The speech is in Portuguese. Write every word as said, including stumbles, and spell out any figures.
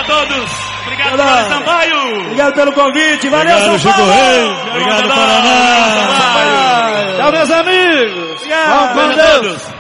todos. Obrigado, Paulo Sampaio. Obrigado pelo convite. Valeu, obrigado, São Paulo. Chico Reis. Obrigado, Paraná. Tchau, meus amigos. Obrigado. Vamos com Deus.